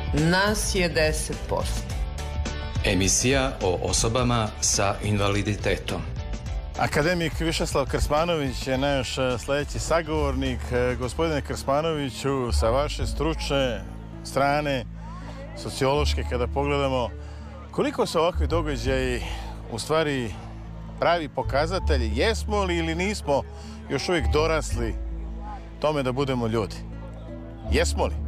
Nas je 10%. Emisija o osobama sa invaliditetom. Akademik Višeslav Krsmanović je naš sljedeći sagovornik. Gospodine Krsmanoviću, sa vaše stručne strane, sociološke, kada pogledamo, koliko su ovakvi događaji u stvari pravi pokazatelji, jesmo li ili nismo još uvijek dorasli tome da budemo ljudi? Jesmo li?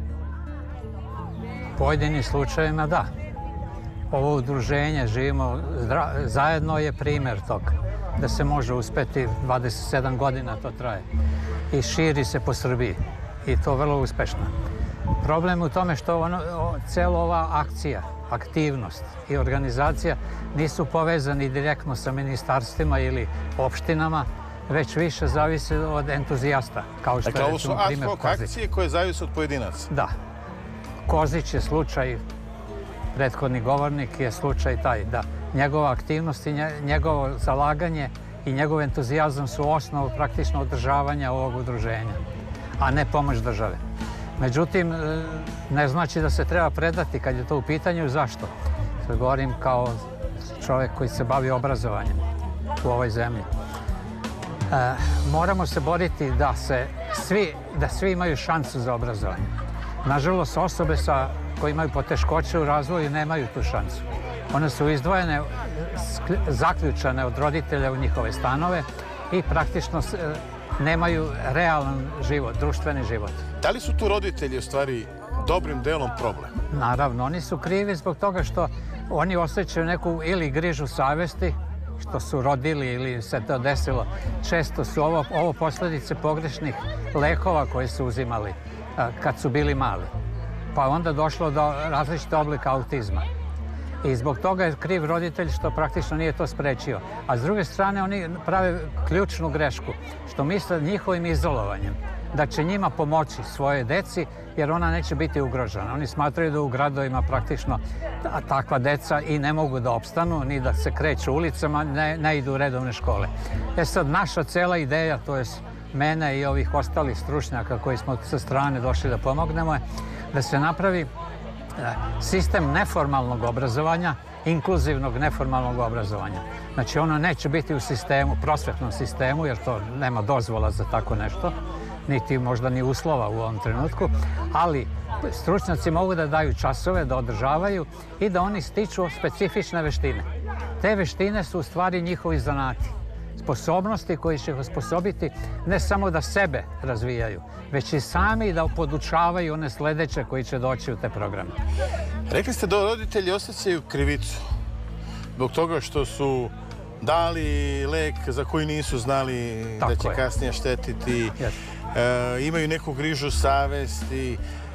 U pojedinim slučajevima da. Ovo udruženje Živimo zajedno je primjer toga da se može uspjeti, 27 godina to traje i širi se po Srbiji i to vrlo uspješno. Problem u tome što cijela ova akcija, aktivnost i organizacija nisu povezani direktno sa ministarstvima ili opštinama, već više zavisi od entuzijasta. Kao što dakle, ovo su ad hoc akcije koje zavise od pojedinaca. Da. Kozić je slučaj, prethodni govornik je slučaj taj, da njegova aktivnost i njegovo zalaganje i njegov entuzijazam su osnov praktično održavanja ovog udruženja, a ne pomoć države. Međutim, ne znači da se treba predati kad je to u pitanju. Zašto? Sad govorim kao čovjek koji se bavi obrazovanjem u ovoj zemlji. Moramo se boriti da svi imaju šansu za obrazovanje. Nažalost, osobe koje imaju poteškoće u razvoju nemaju tu šansu. One su izdvojene, zaključane od roditelja u njihove stanove i praktično nemaju realan život, društveni život. Da li su tu roditelji u stvari dobrim delom problem? Naravno, oni su krivi zbog toga što oni osjećaju neku ili grižu savjesti, što su rodili ili se to desilo. Često su ovo posljedice pogrešnih lekova koje su uzimali kad su bili mali. Pa onda došlo do različite oblika autizma. I zbog toga je kriv roditelj što praktično nije to sprečio. A s druge strane oni prave ključnu grešku, što misle njihovim izolovanjem da će njima pomoći svoje deci jer ona neće biti ugrožena. Oni smatraju da u gradovima praktično takva deca i ne mogu da opstanu, ni da se kreću ulicama, ne idu u redovne škole. Sad naša cela ideja, to je mene i ovih ostalih stručnjaka koji smo sa strane došli da pomognemo, je da se napravi sistem neformalnog obrazovanja, inkluzivnog neformalnog obrazovanja. Znači ono neće biti u sistemu, prosvetnom sistemu, jer to nema dozvola za tako nešto, niti možda ni uslova u ovom trenutku, ali stručnjaci mogu da daju časove, da održavaju i da oni stiču specifične veštine. Te veštine su u stvari njihovi zanati. Sposobnosti koji će ih osposobiti ne samo da sebe razvijaju, već i sami da podučavaju one sljedeće koji će doći u te programe. Rekli ste da roditelji osjećaju krivicu zbog toga što su dali lek za koji nisu znali da će kasnije štetiti, imaju neku grižu savesti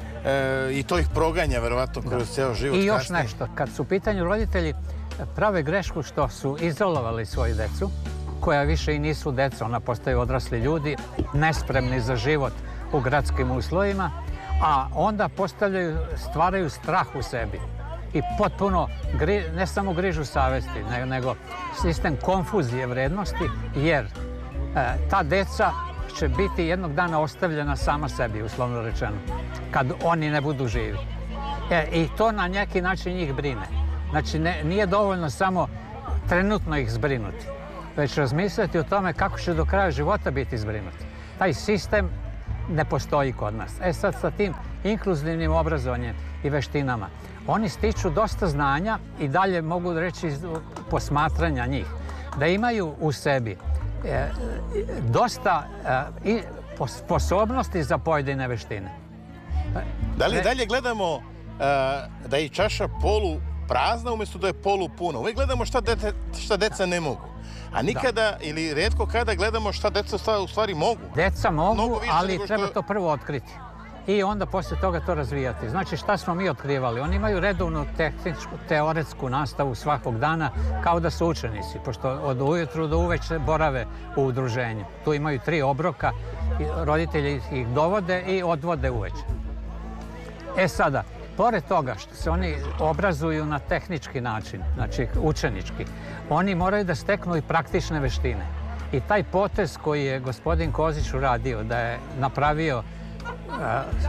i to ih proganja verovatno kroz ceo život. I još nešto, kad su u pitanju roditelji, prave grešku što su izolovali svoju decu, koja više i nisu deca, ona postaju odrasli ljudi, nespremni za život u gradskim uslovima, a onda stvaraju strah u sebi i potpuno, ne samo grižu savesti, nego sistem konfuzije vrednosti, jer ta deca će biti jednog dana ostavljena sama sebi, uslovno rečeno, kad oni ne budu živi. I to na neki način njih brine. Znači, nije dovoljno samo trenutno ih zbrinuti, već razmisliti o tome kako će do kraja života biti zbrinuti. Taj sistem ne postoji kod nas. Sad sa tim inkluzivnim obrazovanjem i veštinama, oni stiču dosta znanja i dalje mogu reći posmatranja njih, da imaju u sebi dosta sposobnosti za pojedine veštine. Da li dalje gledamo da je čaša polu prazna umjesto da je polu puna? Uvijek gledamo šta deca ne mogu. A nikada ili retko kada gledamo šta deca u stvari mogu. Deca mogu, ali treba to prvo otkriti. I onda poslije toga to razvijati. Znači šta smo mi otkrivali? Oni imaju redovnu teoretsku nastavu svakog dana kao da su učenici, pošto od ujutru do uveče borave u udruženju. Tu imaju 3 obroka, roditelji ih dovode i odvode uveče. Sada, pored toga što se oni obrazuju na tehnički način, znači učenički, oni moraju da steknu i praktične veštine. I taj potez koji je gospodin Kozić uradio, da je napravio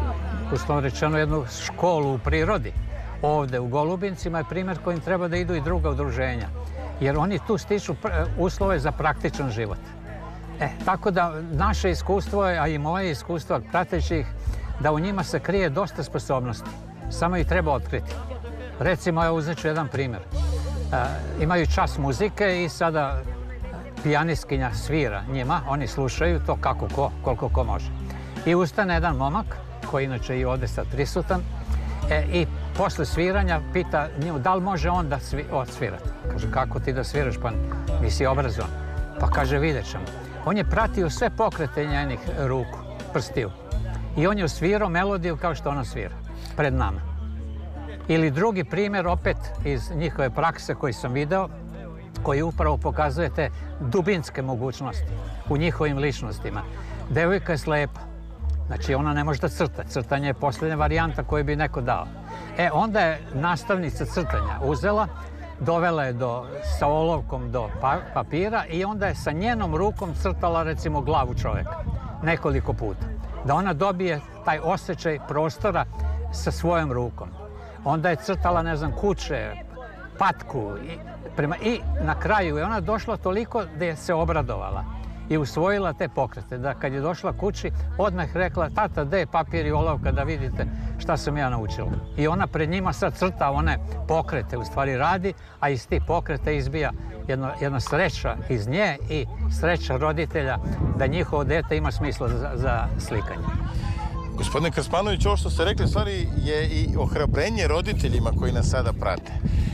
uslovno rečeno, jednu školu u prirodi. Ovde u Golubincima je primjer kojim treba da idu i druga udruženja, jer oni tu stiču uslove za praktičan život. Tako da naše iskustvo, a i moje iskustvo prateći ih, da u njima se krije dosta sposobnosti. Samo ih treba otkriti. Recimo, ja uzet ću jedan primjer. Imaju čas muzike i sada pijanistkinja svira njima, oni slušaju to kako ko, koliko ko može. I ustane jedan momak, koji inače i ovdje sad prisutan, i posle sviranja pita nju da li može on da odsvirati. Kaže, kako ti da sviraš, pa nisi obrazovan. Pa kaže, vidjet ćemo. On je pratio sve pokrete njenih ruku, prstiju. I on je svirao melodiju kao što ona svira, pred nama. Ili drugi primjer, opet iz njihove prakse koji sam video, koji upravo pokazuje te dubinske mogućnosti u njihovim ličnostima. Devojka je slepa. Znači, ona ne može da crta. Crtanje je posljednja varijanta koju bi neko dao. Onda je nastavnica crtanja uzela, dovela je sa olovkom do papira i onda je sa njenom rukom crtala, recimo, glavu čovjeka nekoliko puta. Da ona dobije taj osjećaj prostora sa svojom rukom. Onda je crtala, ne znam, kuće, patku i na kraju je ona došla toliko da je se obradovala i usvojila te pokrete. Da kad je došla kući, odmah rekla, tata, gde je papir i olovka da vidite šta sam ja naučila. I ona pred njima sad crta one pokrete, u stvari radi, a iz tih pokreta izbija jedna sreća iz nje i sreća roditelja da njihovo dete ima smisla za slikanje. Gospodine Krsmanović, ovo što ste rekli, stvari je i ohrabrenje roditeljima koji nas sada prate.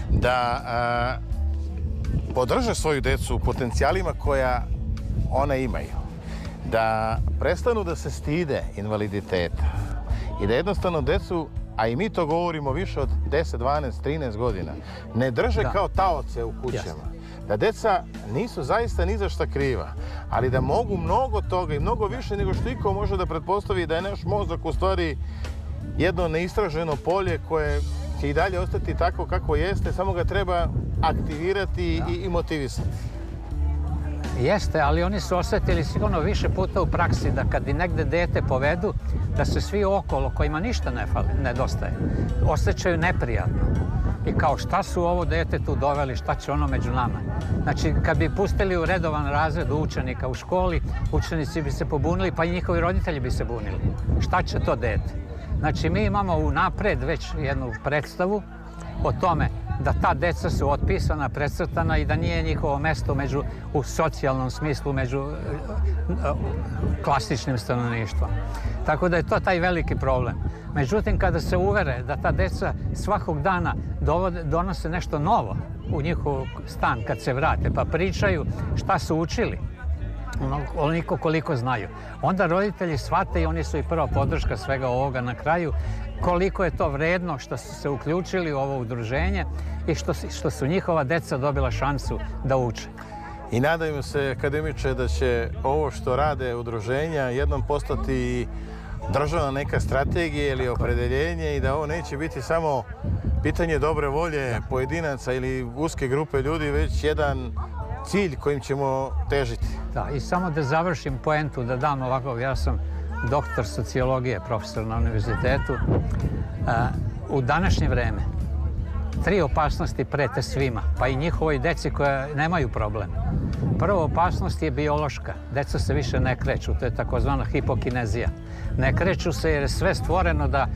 Da podrže svoju decu u potencijalima koja one imaju. Da prestanu da se stide invaliditeta. I da jednostavno decu, a i mi to govorimo više od 10, 12, 13 godina, ne drže kao taoce u kućama. Da deca nisu zaista ni za šta kriva, ali da mogu mnogo toga i mnogo više nego što iko može da pretpostavi da je naš mozak u stvari jedno neistraženo polje koje će i dalje ostati tako kako jeste, samo ga treba aktivirati i motivisati. Jeste, ali oni su osjetili sigurno više puta u praksi da kad i negde dete povedu, da se svi okolo, kojima ništa nedostaje, osjećaju neprijatno. I kao, šta su ovo dete tu doveli, šta će ono među nama? Znači, kad bi pustili u redovan razred učenika u školi, učenici bi se pobunili, pa i njihovi roditelji bi se bunili. Šta će to dete? Znači, mi imamo unapred već jednu predstavu o tome da ta deca su otpisana, precrtana i da nije njihovo mesto u socijalnom smislu među klasičnim stanovništvom. Tako da je to taj veliki problem. Međutim, kada se uvere da ta deca svakog dana donose nešto novo u njihov stan kad se vrate, pa pričaju šta su učili, onoliko koliko znaju, onda roditelji shvate i oni su i prva podrška svega ovoga na kraju, koliko je to vredno što su se uključili u ovo udruženje i što su njihova deca dobila šansu da uče. I nadajmo se, akademiče, da će ovo što rade udruženja jednom postati državna neka strategija ili opredeljenje i da ovo neće biti samo pitanje dobre volje pojedinaca ili uske grupe ljudi, već jedan cilj kojim ćemo težiti. Da, i samo da završim poentu, da dam ovako, ja sam doktor sociologije, profesor na univerzitetu. U današnje vreme 3 opasnosti prete svima, pa i njihovoj deci koja nemaju problem. Prva opasnost je biološka. Deca se više ne kreću, to je takozvana hipokinezija. Ne kreću se jer je sve stvoreno da